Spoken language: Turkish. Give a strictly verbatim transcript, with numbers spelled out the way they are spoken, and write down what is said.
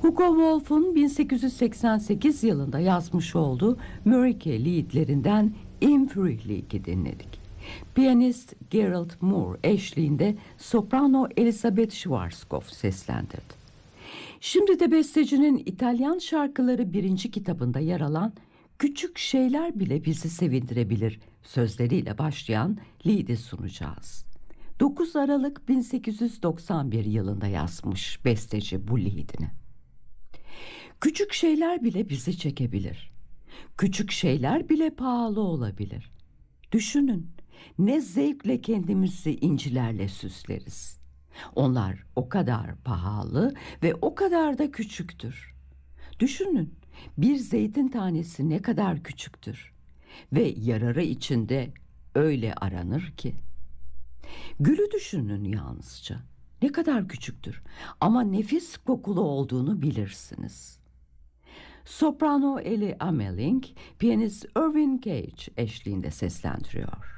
Hugo Wolf'un bin sekiz yüz seksen sekiz yılında yazmış olduğu Mörike liedlerinden Im Frühlings'i dinledik. Piyanist Gerald Moore eşliğinde soprano Elisabeth Schwarzkopf seslendirdi. Şimdi de bestecinin İtalyan şarkıları birinci kitabında yer alan "Küçük şeyler bile bizi sevindirebilir" sözleriyle başlayan liedi sunacağız. dokuz Aralık bin sekiz yüz doksan bir yılında yazmış besteci bu liedini. Küçük şeyler bile bizi çekebilir. Küçük şeyler bile pahalı olabilir. Düşünün, ne zevkle kendimizi incilerle süsleriz. Onlar o kadar pahalı ve o kadar da küçüktür. Düşünün, bir zeytin tanesi ne kadar küçüktür ve yararı içinde öyle aranır ki. Gülü düşünün yalnızca. Ne kadar küçüktür ama nefis kokulu olduğunu bilirsiniz. Soprano Ellie Ameling, piyanist Irving Gage eşliğinde seslendiriyor.